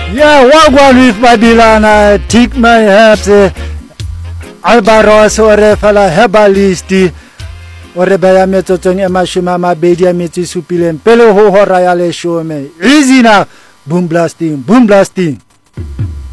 Yeah, wagwan with Badilana, take my herbs, Albaros or a fella herbalisti, or a bayametotong emashima, bedia meti supilem, pelo ho royale show me. Easy now, boom blasting, boom blasting.